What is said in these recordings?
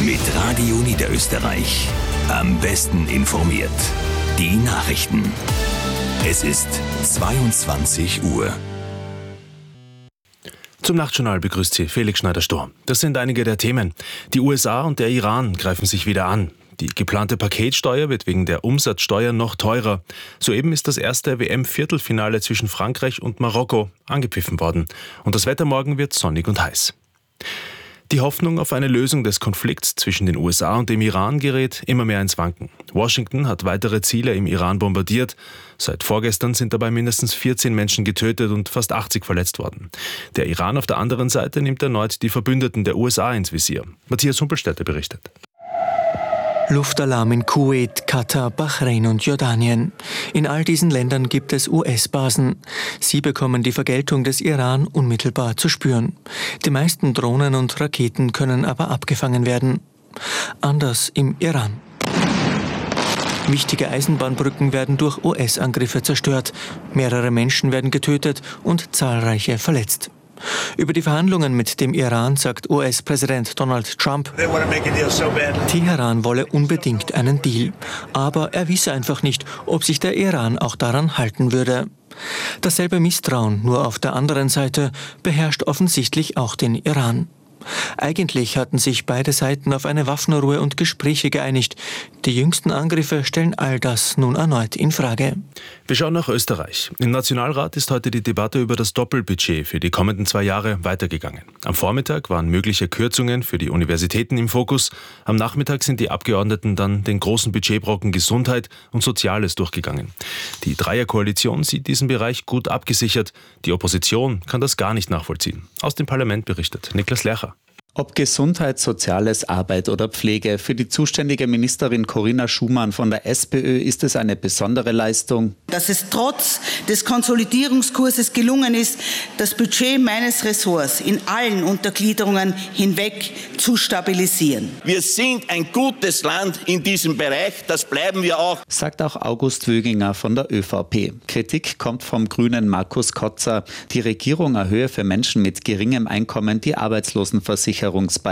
Mit Radio Niederösterreich. Am besten informiert. Die Nachrichten. Es ist 22 Uhr. Zum Nachtjournal begrüßt Sie Felix Schneider-Sturm. Das sind einige der Themen. Die USA und der Iran greifen sich wieder an. Die geplante Paketsteuer wird wegen der Umsatzsteuer noch teurer. Soeben ist das erste WM-Viertelfinale zwischen Frankreich und Marokko angepfiffen worden. Und das Wetter morgen wird sonnig und heiß. Die Hoffnung auf eine Lösung des Konflikts zwischen den USA und dem Iran gerät immer mehr ins Wanken. Washington hat weitere Ziele im Iran bombardiert. Seit vorgestern sind dabei mindestens 14 Menschen getötet und fast 80 verletzt worden. Der Iran auf der anderen Seite nimmt erneut die Verbündeten der USA ins Visier. Matthias Humpelstädter berichtet. Luftalarm in Kuwait, Katar, Bahrain und Jordanien. In all diesen Ländern gibt es US-Basen. Sie bekommen die Vergeltung des Iran unmittelbar zu spüren. Die meisten Drohnen und Raketen können aber abgefangen werden. Anders im Iran. Wichtige Eisenbahnbrücken werden durch US-Angriffe zerstört. Mehrere Menschen werden getötet und zahlreiche verletzt. Über die Verhandlungen mit dem Iran sagt US-Präsident Donald Trump, Teheran wolle unbedingt einen Deal. Aber er wisse einfach nicht, ob sich der Iran auch daran halten würde. Dasselbe Misstrauen, nur auf der anderen Seite, beherrscht offensichtlich auch den Iran. Eigentlich hatten sich beide Seiten auf eine Waffenruhe und Gespräche geeinigt. Die jüngsten Angriffe stellen all das nun erneut in Frage. Wir schauen nach Österreich. Im Nationalrat ist heute die Debatte über das Doppelbudget für die kommenden 2 Jahre weitergegangen. Am Vormittag waren mögliche Kürzungen für die Universitäten im Fokus. Am Nachmittag sind die Abgeordneten dann den großen Budgetbrocken Gesundheit und Soziales durchgegangen. Die Dreierkoalition sieht diesen Bereich gut abgesichert. Die Opposition kann das gar nicht nachvollziehen. Aus dem Parlament berichtet Niklas Lercher. Ob Gesundheit, Soziales, Arbeit oder Pflege, für die zuständige Ministerin Corinna Schumann von der SPÖ ist es eine besondere Leistung. Dass es trotz des Konsolidierungskurses gelungen ist, das Budget meines Ressorts in allen Untergliederungen hinweg zu stabilisieren. Wir sind ein gutes Land in diesem Bereich, das bleiben wir auch. Sagt auch August Wöginger von der ÖVP. Kritik kommt vom Grünen Markus Kotzer. Die Regierung erhöhe für Menschen mit geringem Einkommen die Arbeitslosenversicherungsbeiträge.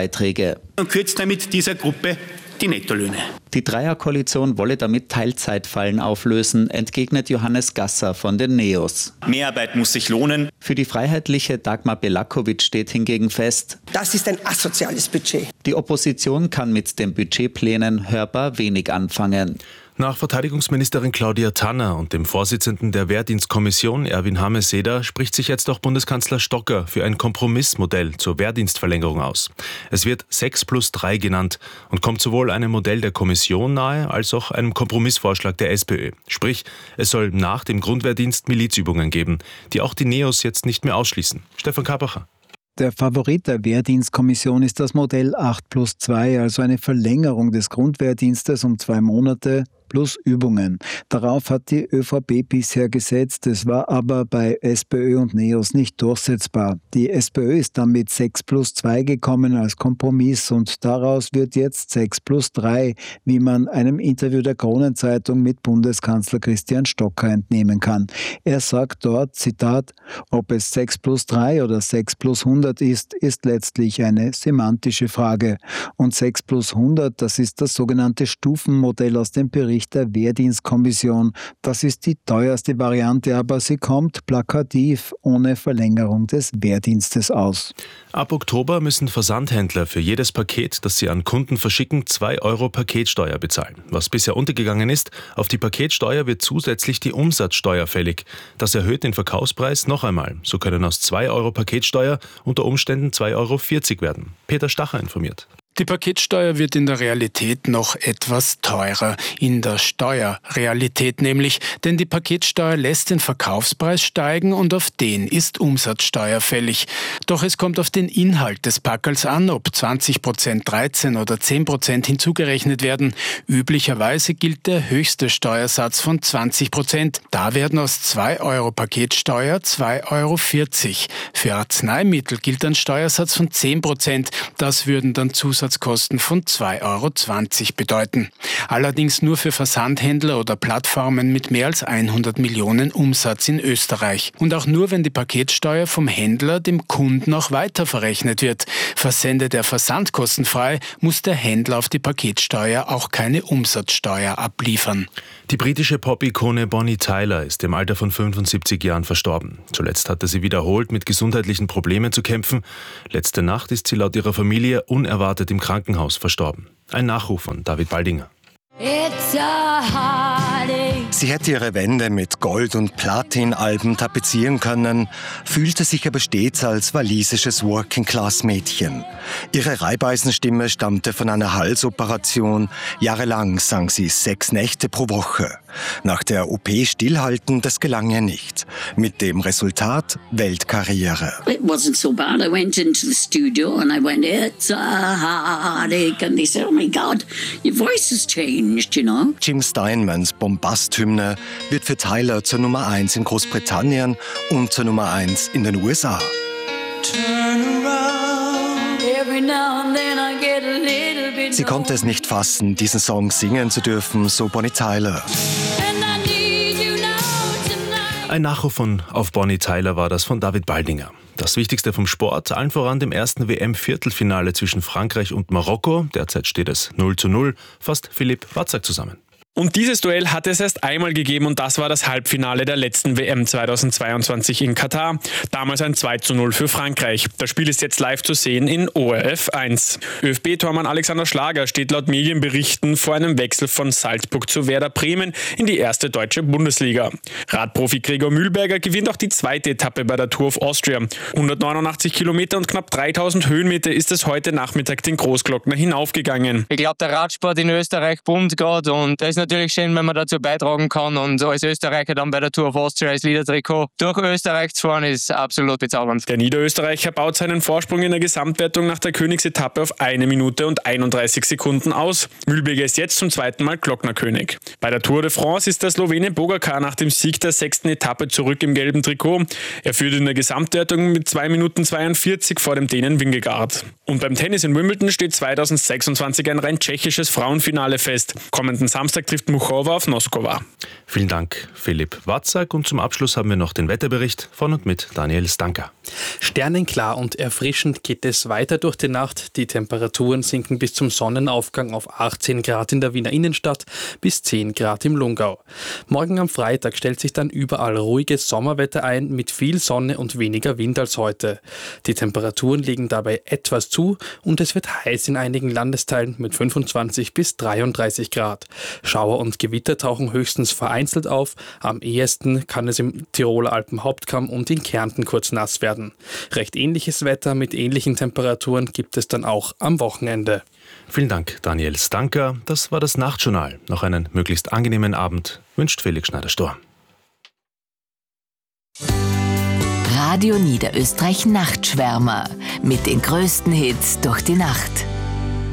Und kürzt damit dieser Gruppe die Nettolöhne. Die Dreierkoalition wolle damit Teilzeitfallen auflösen, entgegnet Johannes Gasser von den NEOS. Mehrarbeit muss sich lohnen. Für die Freiheitliche Dagmar Belakovic steht hingegen fest: Das ist ein asoziales Budget. Die Opposition kann mit den Budgetplänen hörbar wenig anfangen. Nach Verteidigungsministerin Claudia Tanner und dem Vorsitzenden der Wehrdienstkommission Erwin Hameseder spricht sich jetzt auch Bundeskanzler Stocker für ein Kompromissmodell zur Wehrdienstverlängerung aus. Es wird 6+3 genannt und kommt sowohl einem Modell der Kommission nahe als auch einem Kompromissvorschlag der SPÖ. Sprich, es soll nach dem Grundwehrdienst Milizübungen geben, die auch die NEOS jetzt nicht mehr ausschließen. Stefan Kabacher. Der Favorit der Wehrdienstkommission ist das Modell 8+2, also eine Verlängerung des Grundwehrdienstes um 2 Monate plus Übungen. Darauf hat die ÖVP bisher gesetzt, es war aber bei SPÖ und NEOS nicht durchsetzbar. Die SPÖ ist dann mit 6+2 gekommen als Kompromiss und daraus wird jetzt 6+3, wie man einem Interview der Kronenzeitung mit Bundeskanzler Christian Stocker entnehmen kann. Er sagt dort, Zitat, ob es 6+3 oder 6+100 ist letztlich eine semantische Frage. Und 6+100, das ist das sogenannte Stufenmodell aus dem Bericht der Wehrdienstkommission. Das ist die teuerste Variante, aber sie kommt plakativ ohne Verlängerung des Wehrdienstes aus. Ab Oktober müssen Versandhändler für jedes Paket, das sie an Kunden verschicken, 2 Euro Paketsteuer bezahlen. Was bisher untergegangen ist, auf die Paketsteuer wird zusätzlich die Umsatzsteuer fällig. Das erhöht den Verkaufspreis noch einmal. So können aus 2 Euro Paketsteuer unter Umständen 2,40 Euro werden. Peter Stacher informiert. Die Paketsteuer wird in der Realität noch etwas teurer. In der Steuerrealität nämlich, denn die Paketsteuer lässt den Verkaufspreis steigen und auf den ist Umsatzsteuer fällig. Doch es kommt auf den Inhalt des Packerls an, ob 20%, 13% oder 10% hinzugerechnet werden. Üblicherweise gilt der höchste Steuersatz von 20%. Da werden aus 2 Euro Paketsteuer 2,40 Euro. Für Arzneimittel gilt ein Steuersatz von 10%. Das würden dann zusätzlich Zusatzkosten von 2,20 € bedeuten. Allerdings nur für Versandhändler oder Plattformen mit mehr als 100 Millionen Umsatz in Österreich. Und auch nur, wenn die Paketsteuer vom Händler dem Kunden auch weiter verrechnet wird. Versendet er versandkostenfrei, muss der Händler auf die Paketsteuer auch keine Umsatzsteuer abliefern. Die britische Pop-Ikone Bonnie Tyler ist im Alter von 75 Jahren verstorben. Zuletzt hatte sie wiederholt mit gesundheitlichen Problemen zu kämpfen. Letzte Nacht ist sie laut ihrer Familie unerwartet im Krankenhaus verstorben. Ein Nachruf von David Baldinger. Sie hätte ihre Wände mit Gold- und Platin-Alben tapezieren können, fühlte sich aber stets als walisisches Working-Class-Mädchen. Ihre Reibeisenstimme stammte von einer Halsoperation. Jahrelang sang sie 6 Nächte pro Woche. Nach der OP stillhalten, das gelang ihr nicht. Mit dem Resultat Weltkarriere. It wasn't so bad. I went into the studio and I went, it's a heartache. And they said, oh my God, your voice has changed, you know. Jim Steinmans Bombast-Hymne wird für Tyler zur Nummer 1 in Großbritannien und zur Nummer 1 in den USA. Sie konnte es nicht fassen, diesen Song singen zu dürfen, so Bonnie Tyler. Ein Nachruf von Auf Bonnie Tyler war das von David Baldinger. Das Wichtigste vom Sport, allen voran dem ersten WM-Viertelfinale zwischen Frankreich und Marokko. Derzeit steht es 0:0. Fasst Philipp Watzak zusammen. Und dieses Duell hat es erst einmal gegeben und das war das Halbfinale der letzten WM 2022 in Katar. Damals ein 2:0 für Frankreich. Das Spiel ist jetzt live zu sehen in ORF 1. ÖFB-Tormann Alexander Schlager steht laut Medienberichten vor einem Wechsel von Salzburg zu Werder Bremen in die erste deutsche Bundesliga. Radprofi Gregor Mühlberger gewinnt auch die zweite Etappe bei der Tour of Austria. 189 Kilometer und knapp 3000 Höhenmeter ist es heute Nachmittag den Großglockner hinaufgegangen. Ich glaube, der Radsport in Österreich boomt gerade und es ist natürlich schön, wenn man dazu beitragen kann und als Österreicher dann bei der Tour of Austria als Leader-Trikot durch Österreich zu fahren, ist absolut bezaubernd. Der Niederösterreicher baut seinen Vorsprung in der Gesamtwertung nach der Königsetappe auf 1 Minute und 31 Sekunden aus. Mühlberger ist jetzt zum zweiten Mal Glocknerkönig. Bei der Tour de France ist der Slowene Pogačar nach dem Sieg der 6. Etappe zurück im gelben Trikot. Er führt in der Gesamtwertung mit 2 Minuten 42 vor dem Dänen Vingegaard. Und beim Tennis in Wimbledon steht 2026 ein rein tschechisches Frauenfinale fest. Kommenden Samstag trifft Muchova auf Noskova. Vielen Dank, Philipp Watzak. Und zum Abschluss haben wir noch den Wetterbericht von und mit Daniel Stanker. Sternenklar und erfrischend geht es weiter durch die Nacht. Die Temperaturen sinken bis zum Sonnenaufgang auf 18 Grad in der Wiener Innenstadt bis 10 Grad im Lungau. Morgen am Freitag stellt sich dann überall ruhiges Sommerwetter ein mit viel Sonne und weniger Wind als heute. Die Temperaturen liegen dabei etwas zu und es wird heiß in einigen Landesteilen mit 25 bis 33 Grad. Schauer und Gewitter tauchen höchstens vereinzelt auf. Am ehesten kann es im Tiroler Alpenhauptkamm und in Kärnten kurz nass werden. Recht ähnliches Wetter mit ähnlichen Temperaturen gibt es dann auch am Wochenende. Vielen Dank, Daniel Stanker. Das war das Nachtjournal. Noch einen möglichst angenehmen Abend wünscht Felix Schneider-Sturm. Radio Niederösterreich Nachtschwärmer mit den größten Hits durch die Nacht.